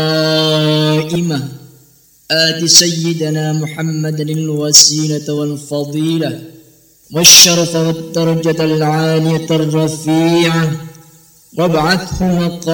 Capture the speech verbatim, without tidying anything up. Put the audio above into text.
قائمة آت سيدنا محمد الوسيلة والفضيلة والشرف والدرجة العالية الرفيعة وابعثه مقام